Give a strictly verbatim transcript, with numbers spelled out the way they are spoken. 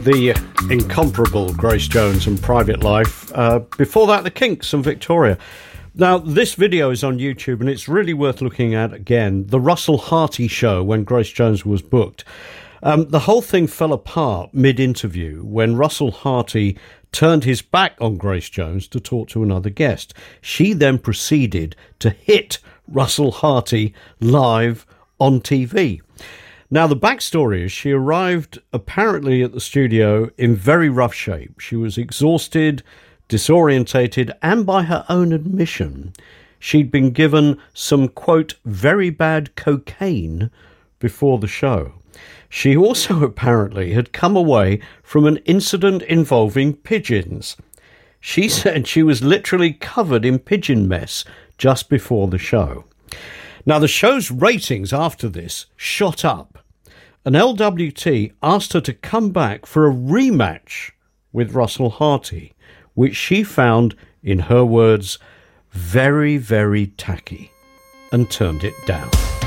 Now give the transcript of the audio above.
the incomparable Grace Jones and Private Life. Uh, before that, the Kinks and Victoria. Now, this video is on YouTube, and it's really worth looking at again. The Russell Harty show, when Grace Jones was booked. Um, the whole thing fell apart mid-interview when Russell Harty turned his back on Grace Jones to talk to another guest. She then proceeded to hit Russell Harty live on T V. Now, the backstory is she arrived apparently at the studio in very rough shape. She was exhausted, disorientated, and by her own admission, she'd been given some, quote, very bad cocaine before the show. She also apparently had come away from an incident involving pigeons. She said she was literally covered in pigeon mess just before the show. Now, the show's ratings after this shot up, and L W T asked her to come back for a rematch with Russell Harty, which she found, in her words, very, very tacky, and turned it down.